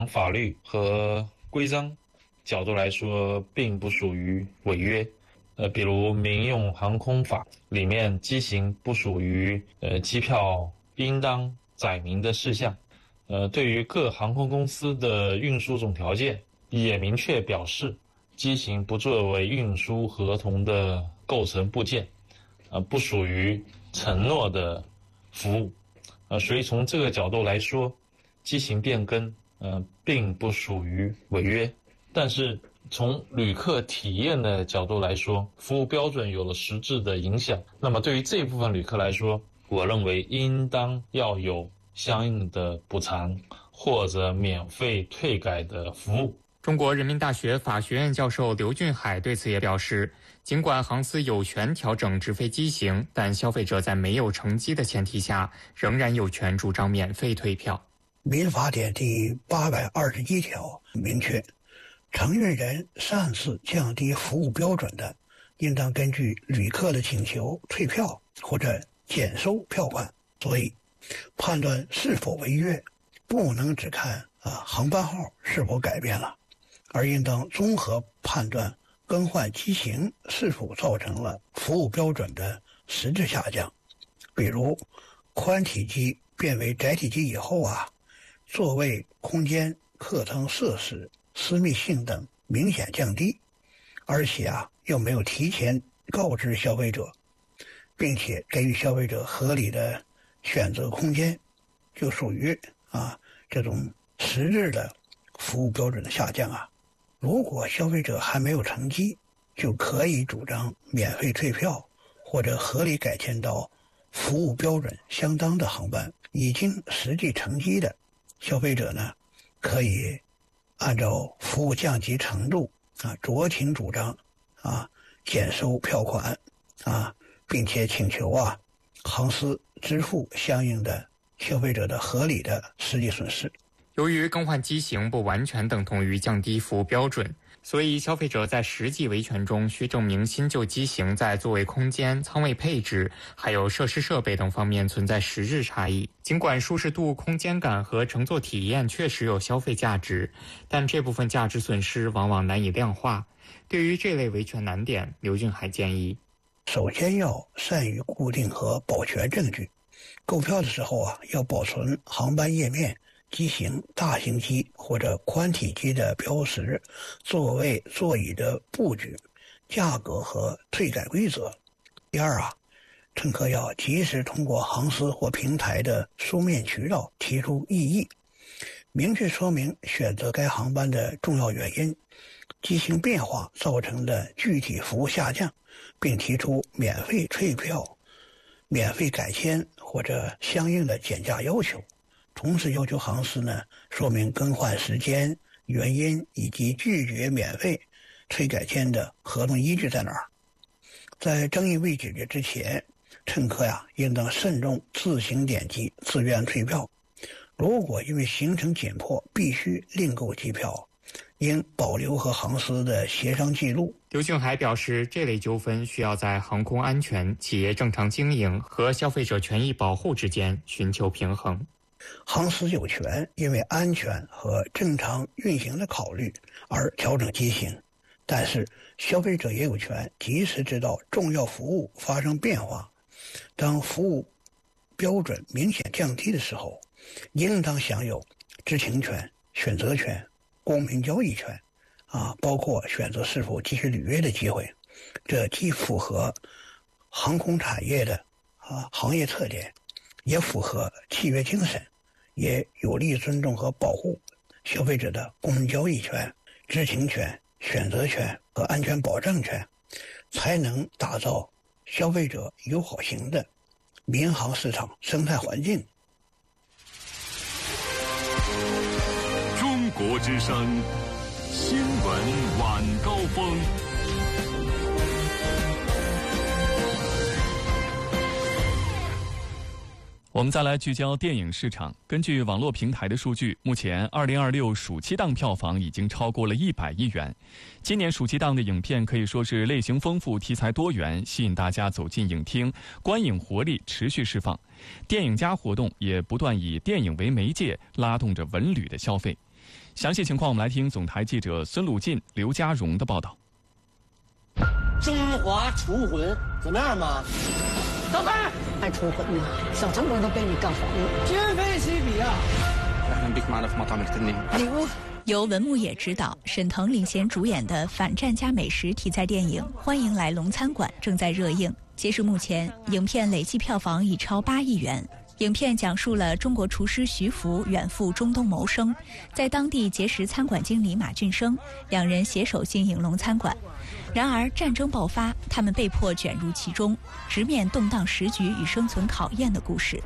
法律和规章角度来说，并不属于违约。比如民用航空法里面，机型不属于机票应当载明的事项。对于各航空公司的运输总条件，也明确表示，机型不作为运输合同的构成部件，不属于承诺的服务。所以从这个角度来说，机型变更并不属于违约。但是从旅客体验的角度来说，服务标准有了实质的影响。那么对于这一部分旅客来说，我认为应当要有相应的补偿或者免费退改的服务。 中国人民大学法学院教授刘俊海对此也表示，尽管航司有权调整直飞机型，但消费者在没有乘机的前提下，仍然有权主张免费退票。 民法典第821条明确，承运人擅自降低服务标准的，应当根据旅客的请求退票或者减收票款。所以判断是否违约，不能只看航班号是否改变了，而应当综合判断更换机型是否造成了服务标准的实质下降。比如宽体机变为窄体机以后座位空间、客舱设施、私密性等明显降低，而且又没有提前告知消费者，并且给予消费者合理的选择空间，就属于这种实质的服务标准的下降如果消费者还没有乘机，就可以主张免费退票或者合理改签到服务标准相当的航班。已经实际乘机的消费者呢，可以按照服务降级程度酌情主张减收票款并且请求航司支付相应的消费者的合理的实际损失。 由于更换机型不完全等同于降低服务标准，所以消费者在实际维权中需证明新旧机型在座位空间、舱位配置还有设施设备等方面存在实质差异。尽管舒适度、空间感和乘坐体验确实有消费价值，但这部分价值损失往往难以量化。对于这类维权难点，刘俊海建议， 首先要善于固定和保全证据。购票的时候要保存航班页面、机型、大型机或者宽体机的标识、座位、座椅的布局、价格和退改规则。第二乘客要及时通过航司或平台的书面渠道提出异议，明确说明选择该航班的重要原因、机型变化造成的具体服务下降，并提出免费退票、免费改签或者相应的减价要求。同时要求航司呢说明更换时间、原因以及拒绝免费退改签的合同依据在哪儿。在争议未解决之前，乘客应当慎重自行点击自愿退票。如果因为行程紧迫必须另购机票，应保留和航司的协商记录。 刘俊海表示，这类纠纷需要在航空安全、企业正常经营和消费者权益保护之间寻求平衡。 航司有权因为安全和正常运行的考虑而调整机型，但是消费者也有权及时知道重要服务发生变化。当服务标准明显降低的时候，应当享有知情权、选择权、公平交易权包括选择是否继续履约的机会。这既符合航空产业的行业特点，也符合契约精神，也有利尊重和保护消费者的公平交易权、知情权、选择权和安全保障权，才能打造消费者友好型的民航市场生态环境。 中国之声新闻晚高峰。 我们再来聚焦电影市场。根据网络平台的数据，目前2026暑期档票房已经超过了100亿元。今年暑期档的影片可以说是类型丰富、题材多元，吸引大家走进影厅，观影活力持续释放。电影家活动也不断以电影为媒介，拉动着文旅的消费。 详细情况我们来听总台记者孙鲁进、刘家荣的报道。 中华厨魂怎么样嘛？老板，还厨魂呢？小城管都被你干黄了，今非昔比啊！礼物。 由文牧野执导、沈腾领衔主演的反战加美食题材电影《欢迎来龙餐馆》正在热映。截至目前，影片累计票房已超8亿元。影片讲述了中国厨师徐福远赴中东谋生，在当地结识餐馆经理马俊生，两人携手经营龙餐馆。然而战争爆发，他们被迫卷入其中，直面动荡时局与生存考验的故事。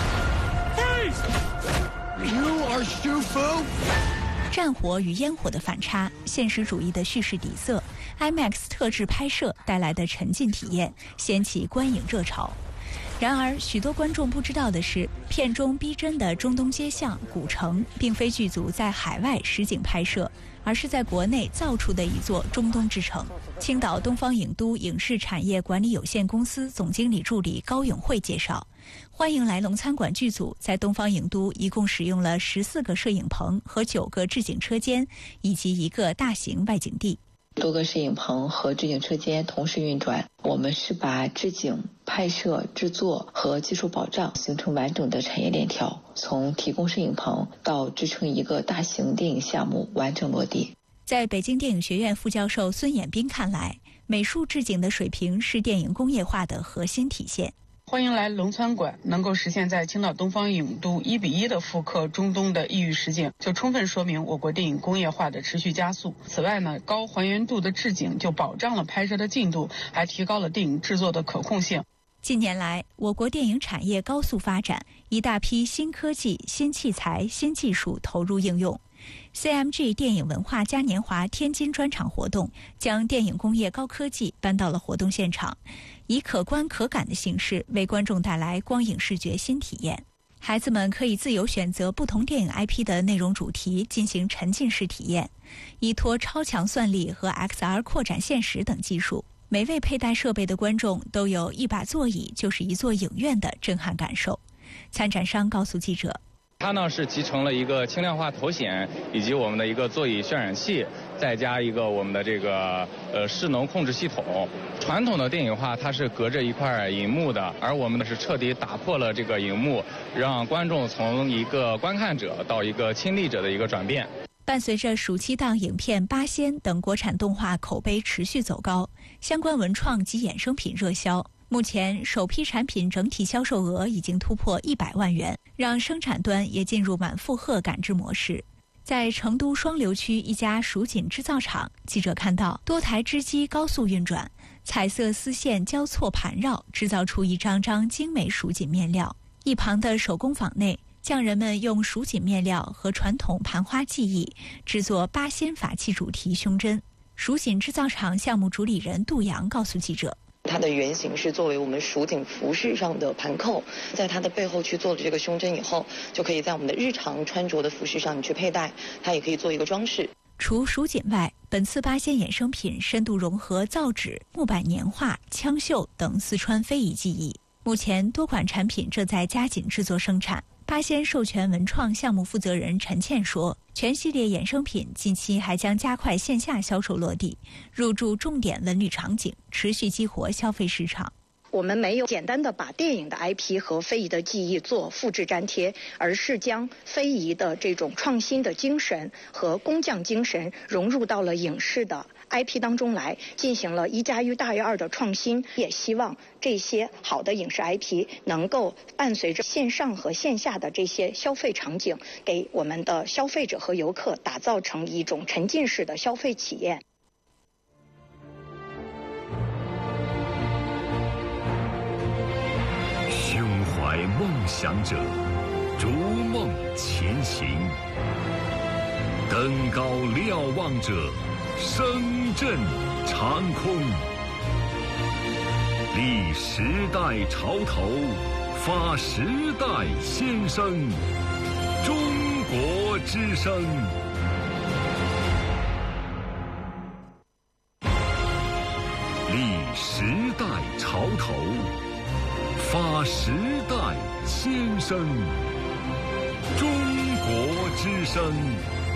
战火与烟火的反差，现实主义的叙事底色， IMAX 特制拍摄带来的沉浸体验，掀起观影热潮。然而，许多观众不知道的是，片中逼真的中东街巷、古城，并非剧组在海外实景拍摄，而是在国内造出的一座中东之城。青岛东方影都影视产业管理有限公司总经理助理高永慧介绍，欢迎来龙餐馆剧组在东方影都一共使用了14个摄影棚和9个置景车间，以及1个大型外景地。 多个摄影棚和置景车间同时运转，我们是把置景、拍摄、制作和技术保障形成完整的产业链条，从提供摄影棚到支撑一个大型电影项目完整落地。 在北京电影学院副教授孙衍斌看来，美术置景的水平是电影工业化的核心体现。 欢迎来龙餐馆能够实现在青岛东方影都1:1的复刻中东的异域实景，就充分说明我国电影工业化的持续加速。此外呢，高还原度的置景就保障了拍摄的进度，还提高了电影制作的可控性。 近年来，我国电影产业高速发展，一大批新科技、新器材、新技术投入应用。CMG 电影文化嘉年华天津专场活动将电影工业高科技搬到了活动现场，以可观可感的形式为观众带来光影视觉新体验。孩子们可以自由选择不同电影 IP 的内容主题进行沉浸式体验，依托超强算力和 XR 扩展现实等技术，每位佩戴设备的观众都有一把座椅就是一座影院的震撼感受。参展商告诉记者， 它呢是集成了一个轻量化头显，以及我们的一个座椅渲染器，再加一个我们的这个势能控制系统。传统的电影化它是隔着一块银幕的，而我们呢是彻底打破了这个银幕，让观众从一个观看者到一个亲历者的一个转变。 伴随着暑期档影片《八仙》等国产动画口碑持续走高，相关文创及衍生品热销。目前首批产品整体销售额已经突破100万元，让生产端也进入满负荷感知模式。在成都双流区一家蜀锦制造厂，记者看到多台织机高速运转，彩色丝线交错盘绕，制造出一张张精美蜀锦面料。一旁的手工坊内，匠人们用蜀锦面料和传统盘花技艺制作八仙法器主题胸针。蜀锦制造厂项目主理人杜阳告诉记者， 它的原型是作为我们蜀锦服饰上的盘扣，在它的背后去做了这个胸针以后，就可以在我们的日常穿着的服饰上你去佩戴，它也可以做一个装饰。 除蜀锦外，本次八仙衍生品深度融合造纸、木板年画、枪绣等四川非遗技艺。目前多款产品正在加紧制作生产。八仙授权文创项目负责人陈倩说，全系列衍生品近期还将加快线下销售落地，入驻重点文旅场景，持续激活消费市场。 我们没有简单的把电影的 IP 和非遗的技艺做复制粘贴，而是将非遗的这种创新的精神和工匠精神融入到了影视的 IP 当中来，进行了1+1大于2的创新。也希望这些好的影视 IP 能够伴随着线上和线下的这些消费场景，给我们的消费者和游客打造成一种沉浸式的消费体验。 胸怀梦想者，逐梦前行；登高瞭望者，声震长空。立时代潮头，发时代先声。中国之声。立时代潮头，发时代先声。中国之声。